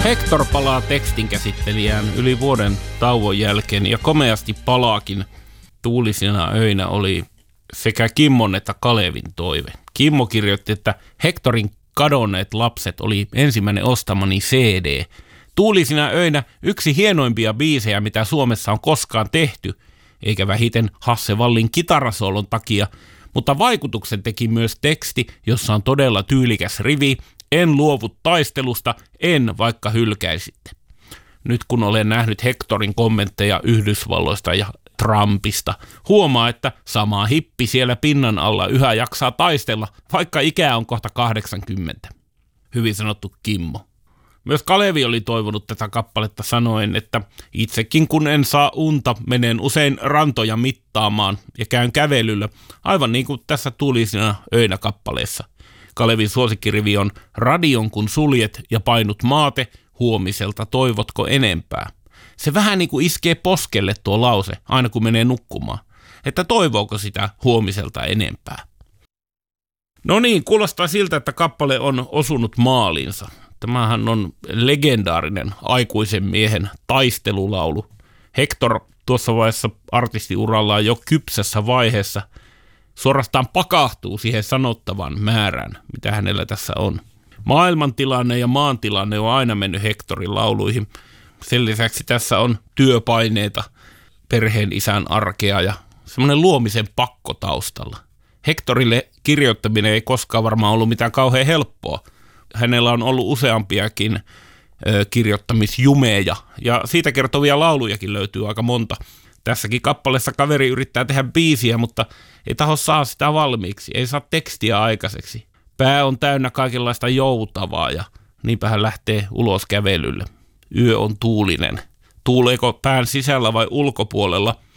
Hector palaa tekstinkäsittelijään yli vuoden tauon jälkeen ja komeasti palaakin. Tuulisina öinä oli sekä Kimmon että Kalevin toive. Kimmo kirjoitti, että Hectorin kadonneet lapset oli ensimmäinen ostamani CD. Tuulisina öinä yksi hienoimpia biisejä, mitä Suomessa on koskaan tehty, eikä vähiten Hasse Wallin kitarasoolon takia, mutta vaikutuksen teki myös teksti, jossa on todella tyylikäs rivi: en luovu taistelusta, en vaikka hylkäisitte. Nyt kun olen nähnyt Hectorin kommentteja Yhdysvalloista ja Trumpista, huomaa, että sama hippi siellä pinnan alla yhä jaksaa taistella, vaikka ikää on kohta 80. Hyvin sanottu, Kimmo. Myös Kalevi oli toivonut tätä kappaletta sanoen, että itsekin kun en saa unta, menen usein rantoja mittaamaan ja käyn kävelyllä, aivan niin kuin tässä Tuulisina öinä kappaleessa. Kalevin suosikkirivi on: radion kun suljet ja painut maate, huomiselta toivotko enempää. Se vähän niin kuin iskee poskelle tuo lause, aina kun menee nukkumaan, että toivooko sitä huomiselta enempää. No niin, kuulostaa siltä, että kappale on osunut maaliinsa. Tämähän on legendaarinen aikuisen miehen taistelulaulu. Hector tuossa vaiheessa artistiurallaan jo kypsässä vaiheessa suorastaan pakahtuu siihen sanottavan määrään, mitä hänellä tässä on. Maailmantilanne ja maantilanne on aina mennyt Hectorin lauluihin. Sen lisäksi tässä on työpaineita, perheen isän arkea ja semmoinen luomisen pakko taustalla. Hectorille kirjoittaminen ei koskaan varmaan ollut mitään kauhean helppoa. Hänellä on ollut useampiakin kirjoittamisjumeja ja siitä kertovia laulujakin löytyy aika monta. Tässäkin kappaleessa kaveri yrittää tehdä biisiä, mutta ei taho saa sitä valmiiksi, ei saa tekstiä aikaiseksi. Pää on täynnä kaikenlaista joutavaa ja niinpä hän lähtee ulos kävelylle. Yö on tuulinen. Tuuleeko pään sisällä vai ulkopuolella?